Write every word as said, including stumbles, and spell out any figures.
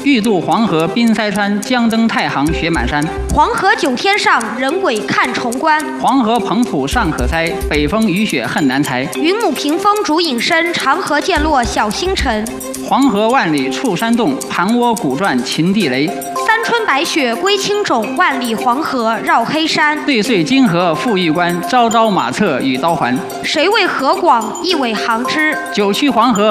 欲渡黄河冰塞川，将登太行雪满山。 黄河九天上，人鬼看重关。 黄河彭浦尚可猜，北风雨雪恨难裁。 云母屏风烛影深，长河渐落晓星沉。 黄河万里触山洞，盘涡鼓转秦地雷。 三春白雪归青冢，万里黄河绕黑山。 岁岁金河复玉关，朝朝马策与刀环。 谁为河广，亦为行之。 九曲黄河。